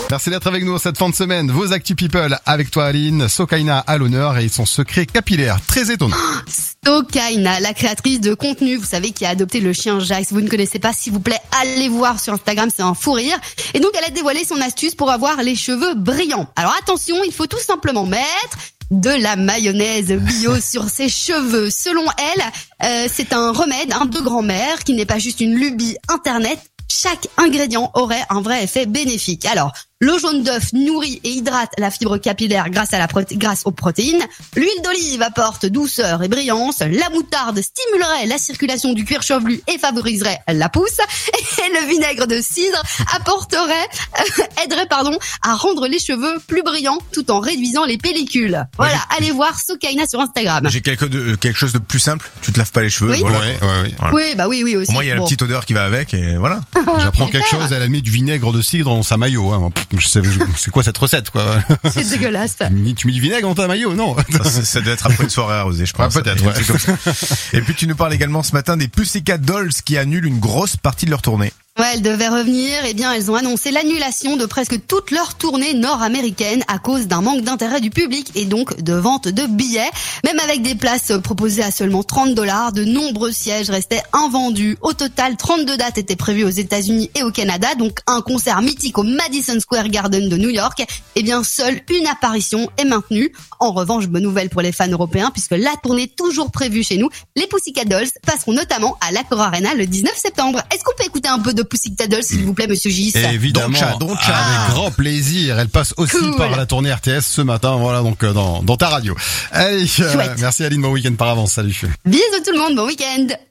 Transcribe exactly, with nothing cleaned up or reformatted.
Merci d'être avec nous en cette fin de semaine. Vos Actu People avec toi Aline, Sokaina à l'honneur et son secret capillaire très étonnant. Sokaina, la créatrice de contenu, vous savez, qui a adopté le chien Jacques. Si vous ne connaissez pas, s'il vous plaît, allez voir sur Instagram, c'est un fou rire. Et donc, elle a dévoilé son astuce pour avoir les cheveux brillants. Alors attention, il faut tout simplement mettre de la mayonnaise bio sur ses cheveux. Selon elle, euh, c'est un remède, un de grand-mère, qui n'est pas juste une lubie internet. Chaque ingrédient aurait un vrai effet bénéfique. Alors, l'eau jaune d'œuf nourrit et hydrate la fibre capillaire grâce à la proté- grâce aux protéines. L'huile d'olive apporte douceur et brillance. La moutarde stimulerait la circulation du cuir chevelu et favoriserait la pousse. Et le vinaigre de cidre apporterait, euh, aiderait pardon, à rendre les cheveux plus brillants tout en réduisant les pellicules. Voilà, Ouais, allez voir Sokaina sur Instagram. J'ai quelque, de, quelque chose de plus simple. Tu te laves pas les cheveux. Oui. Voilà. Ouais, ouais, ouais. Voilà. Oui, bah oui, oui aussi. Au moins, il y a Bon. la petite odeur qui va avec et voilà. J'apprends quelque chose, elle a mis du vinaigre de cidre dans sa maillot. Hein. Je sais, je- c'est quoi cette recette quoi? C'est dégueulasse. Tu mets tu mets du vinaigre dans ta maillot? Non. Ça, ça- ça doit être après une soirée arrosée, je pense. Ah, peut-être, Et, ouais. c'est comme ça. Et puis tu nous parles également ce matin des Pussycat Dolls qui annulent une grosse partie de leur tournée. Ouais, elles devaient revenir. Eh bien, elles ont annoncé l'annulation de presque toute leur tournée nord-américaine à cause d'un manque d'intérêt du public et donc de vente de billets. Même avec des places proposées à seulement trente dollars, de nombreux sièges restaient invendus. Au total, trente-deux dates étaient prévues aux États-Unis et au Canada, donc un concert mythique au Madison Square Garden de New York. Eh bien, seule une apparition est maintenue. En revanche, bonne nouvelle pour les fans européens puisque la tournée toujours prévue chez nous, les Pussycat Dolls passeront notamment à l'Accor Arena le dix-neuf septembre. Est-ce qu'on peut écouter un peu de Pussycat Dolls, s'il vous plaît, monsieur Gis? Évidemment, Doncha, Doncha. avec grand plaisir. Elle passe aussi Cool. par la tournée R T S ce matin, voilà, donc euh, dans, dans ta radio. Allez, euh, Chouette. merci Aline, bon week-end par avance, salut. Bisous tout le monde, bon week-end.